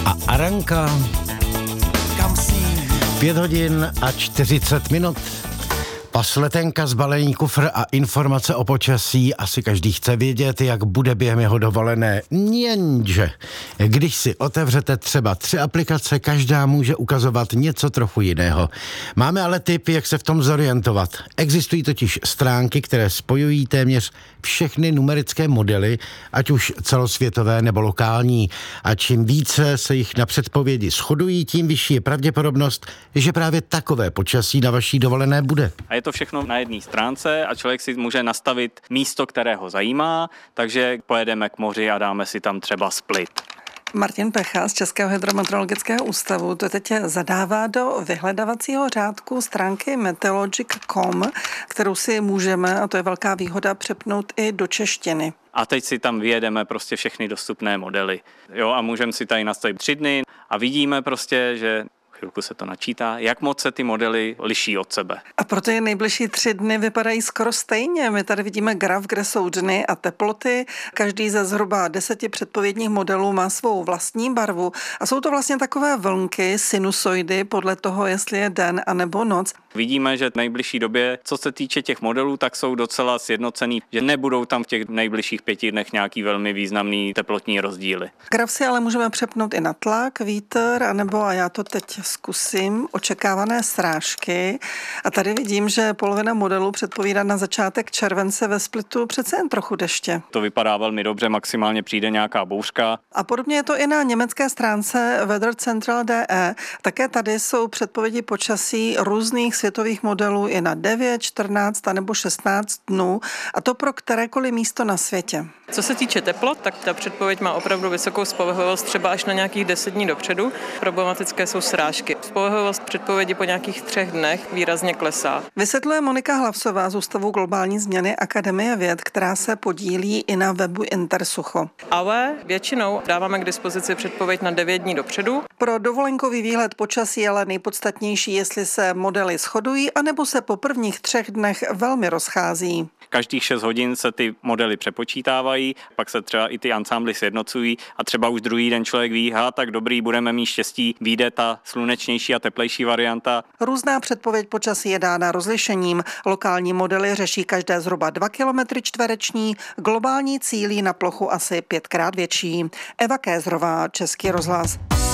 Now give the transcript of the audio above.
a Aranka. 5 hodin a 40 minut. Pas letenka, zbalení kufr a informace o počasí. Asi každý chce vědět, jak bude během jeho dovolené. Jenže, když si otevřete třeba 3 aplikace, každá může ukazovat něco trochu jiného. Máme ale tip, jak se v tom zorientovat. Existují totiž stránky, které spojují téměř všechny numerické modely, ať už celosvětové nebo lokální. A čím více se jich na předpovědi shodují, tím vyšší je pravděpodobnost, že právě takové počasí na vaší dovolené bude. A je to všechno na jedné stránce a člověk si může nastavit místo, které ho zajímá, takže pojedeme k moři a dáme si tam třeba Split. Martin Pecha z Českého hydrometeorologického ústavu to teď zadává do vyhledavacího řádku stránky meteorologic.com, kterou si můžeme, a to je velká výhoda, přepnout i do češtiny. A teď si tam vyjedeme prostě všechny dostupné modely. Jo, a můžeme si tady nastavit 3 dny a vidíme prostě, že chvilku se to načítá, jak moc se ty modely liší od sebe. A proto je nejbližší 3 dny vypadají skoro stejně. My tady vidíme graf, kde jsou dny a teploty. Každý ze zhruba 10 předpovědních modelů má svou vlastní barvu. A jsou to vlastně takové vlnky, sinusoidy, podle toho, jestli je den anebo noc. Vidíme, že v nejbližší době, co se týče těch modelů, tak jsou docela sjednocený, že nebudou tam v těch nejbližších 5 dnech nějaký velmi významný teplotní rozdíly. Graf si ale můžeme přepnout i na tlak, vítr, anebo, a já to teď zkusím, očekávané srážky. A tady vidím, že polovina modelů předpovídá na začátek července ve Splitu přece jen trochu deště. To vypadá velmi dobře, maximálně přijde nějaká bouřka. A podobně je to i na německé stránce Weather Central DE. Také tady jsou předpovědi počasí různých světových modelů i na 9, 14 nebo 16 dnů, a to pro kterékoliv místo na světě. Co se týče teplot, tak ta předpověď má opravdu vysokou spolehlivost třeba až na nějakých 10 dní dopředu. Problematické jsou srážky. Spolehlivost předpovědi po nějakých 3 dnech výrazně klesá. Vysvětluje Monika Hlavsová z Ústavu globální změny Akademie věd, která se podílí i na webu Intersucho. Ale většinou dáváme k dispozici předpověď na 9 dní dopředu. Pro dovolenkový výhled počasí je ale nejpodstatnější, jestli se modely shodují, anebo se po prvních 3 dnech velmi rozchází. Každých 6 hodin se ty modely přepočítávají, pak se třeba i ty ansámbly sjednocují a třeba už druhý den člověk ví, tak dobrý, budeme mít štěstí, vyjde ta slunečnější a teplejší varianta. Různá předpověď počasí je dána rozlišením. Lokální modely řeší každé zhruba 2 km čtvereční, globální cílí na plochu asi 5krát větší. Eva Kézrová, Český rozhlas.